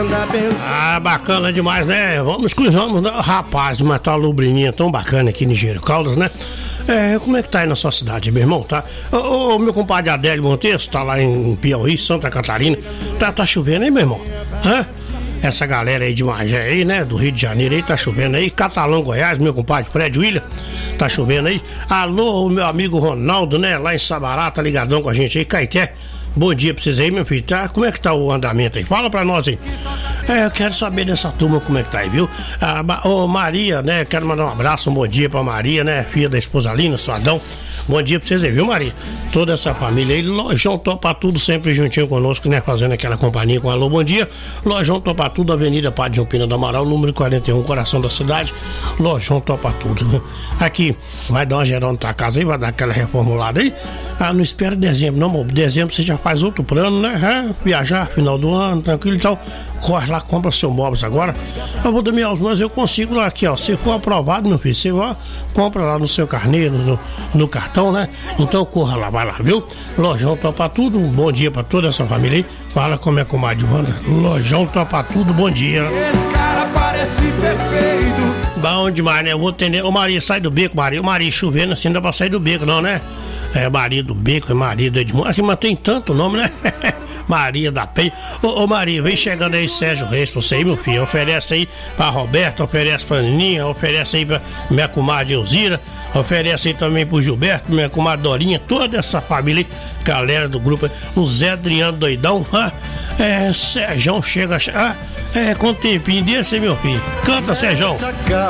Ah, bacana demais, né? Vamos, rapaz, matar uma lubrininha tão bacana aqui em Engenheiro Caldas, né? Como é que tá aí na sua cidade, meu irmão, tá? O meu compadre Adélio Montes tá lá em Piauí, Santa Catarina. Tá chovendo aí, meu irmão? Hã? Essa galera aí de Magé aí, né? Do Rio de Janeiro aí, tá chovendo aí. Catalão, Goiás, meu compadre Fred William, tá chovendo aí. Alô, meu amigo Ronaldo, né? Lá em Sabará, tá ligadão com a gente aí. Caeté, bom dia pra vocês aí, meu filho, tá? Como é que tá o andamento aí? Fala pra nós aí. Eu quero saber dessa turma como é que tá aí, viu? Maria, né? Quero mandar um abraço, um bom dia pra Maria, né? Filha da esposa Lina, Suadão. Bom dia pra vocês aí, viu, Maria? Toda essa família aí. Lojão Topa Tudo sempre juntinho conosco, né? Fazendo aquela companhia com alô, bom dia. Lojão Topa Tudo, Avenida Padre João Pina do Amaral, número 41, coração da cidade. Lojão Topa Tudo. Aqui, vai dar uma geral na tua casa aí, vai dar aquela reformulada aí. Não espera dezembro, não, dezembro você já faz outro plano, né? Viajar, final do ano, tranquilo, então corre lá, compra seu móveis agora. Eu vou dar minhas mãos, eu consigo lá aqui, ó. Se for aprovado, meu filho, você vai, compra lá no seu carneiro, no cartão, né? Então corra lá, vai lá, viu? Lojão Topa Tudo, um bom dia pra toda essa família aí. Fala como é, comadre Wanda. Lojão Topa Tudo, bom dia. Esse cara parece perfeito. Bom demais, né? Eu vou atender. Ô Maria, sai do beco, Maria. Ô Maria, chovendo assim, não dá pra sair do beco, não, né? Maria do Beco, é Maria do Edmundo. Aqui, mas tem tanto nome, né? Maria da Penha. Ô Maria, vem chegando aí Sérgio Reis pra você aí, meu filho. Oferece aí pra Roberto, oferece pra Nininha, oferece aí pra minha comadre Elzira, oferece aí também pro Gilberto, minha comadre Dorinha, toda essa família aí, galera do grupo. O Zé Adriano Doidão, Sérgio chega. Com um tempinho desse, meu filho. Canta, Sérgio.